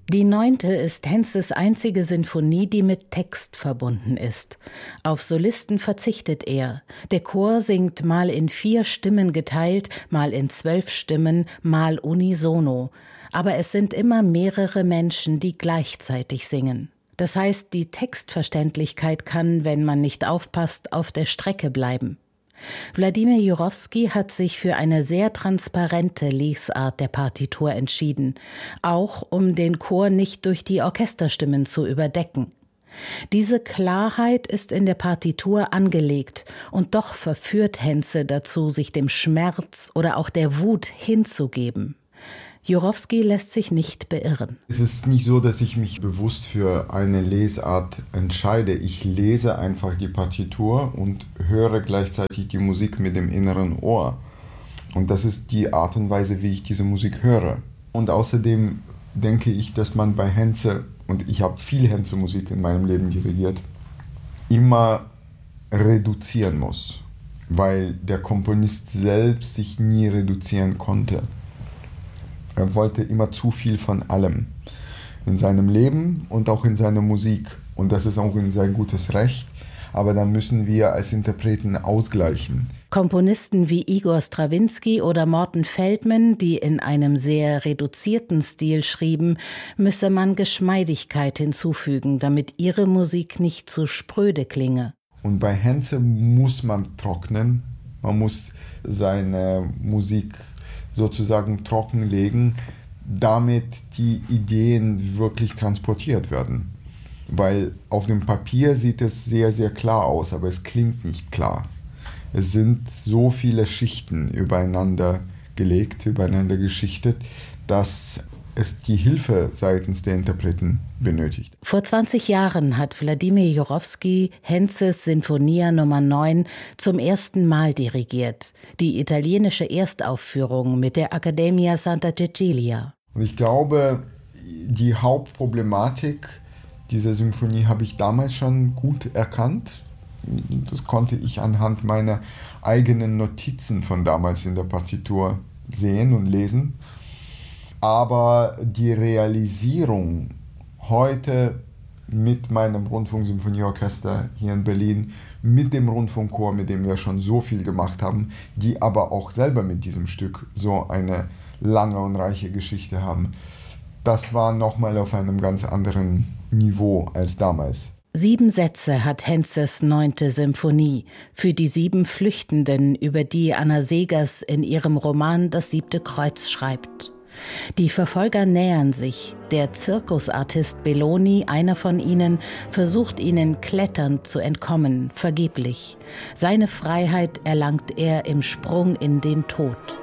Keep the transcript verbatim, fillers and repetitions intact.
Die Neunte ist Henzes einzige Sinfonie, die mit Text verbunden ist. Auf Solisten verzichtet er. Der Chor singt mal in vier Stimmen geteilt, mal in zwölf Stimmen, mal unisono. Aber es sind immer mehrere Menschen, die gleichzeitig singen. Das heißt, die Textverständlichkeit kann, wenn man nicht aufpasst, auf der Strecke bleiben. Wladimir Jurowski hat sich für eine sehr transparente Lesart der Partitur entschieden, auch um den Chor nicht durch die Orchesterstimmen zu überdecken. Diese Klarheit ist in der Partitur angelegt und doch verführt Henze dazu, sich dem Schmerz oder auch der Wut hinzugeben. Jurowski lässt sich nicht beirren. Es ist nicht so, dass ich mich bewusst für eine Lesart entscheide. Ich lese einfach die Partitur und höre gleichzeitig die Musik mit dem inneren Ohr. Und das ist die Art und Weise, wie ich diese Musik höre. Und außerdem denke ich, dass man bei Henze, und ich habe viel Henze-Musik in meinem Leben dirigiert, immer reduzieren muss, weil der Komponist selbst sich nie reduzieren konnte. Er wollte immer zu viel von allem in seinem Leben und auch in seiner Musik. Und das ist auch sein gutes Recht. Aber dann müssen wir als Interpreten ausgleichen. Komponisten wie Igor Strawinski oder Morton Feldman, die in einem sehr reduzierten Stil schrieben, müsse man Geschmeidigkeit hinzufügen, damit ihre Musik nicht zu spröde klinge. Und bei Henze muss man trocknen. Man muss seine Musik sozusagen trockenlegen, damit die Ideen wirklich transportiert werden. Weil auf dem Papier sieht es sehr, sehr klar aus, aber es klingt nicht klar. Es sind so viele Schichten übereinander gelegt, übereinander geschichtet, dass es die Hilfe seitens der Interpreten benötigt. Vor zwanzig Jahren hat Wladimir Jurowski Henzes Sinfonia Nummer neun zum ersten Mal dirigiert, die italienische Erstaufführung mit der Accademia Santa Cecilia. Und ich glaube, die Hauptproblematik dieser Symphonie habe ich damals schon gut erkannt. Das konnte ich anhand meiner eigenen Notizen von damals in der Partitur sehen und lesen. Aber die Realisierung heute mit meinem Rundfunksymphonieorchester hier in Berlin, mit dem Rundfunkchor, mit dem wir schon so viel gemacht haben, die aber auch selber mit diesem Stück so eine lange und reiche Geschichte haben, das war nochmal auf einem ganz anderen Niveau als damals. Sieben Sätze hat Henzes neunte Symphonie für die sieben Flüchtenden, über die Anna Segers in ihrem Roman Das siebte Kreuz schreibt. Die Verfolger nähern sich. Der Zirkusartist Belloni, einer von ihnen, versucht ihnen kletternd zu entkommen, vergeblich. Seine Freiheit erlangt er im Sprung in den Tod.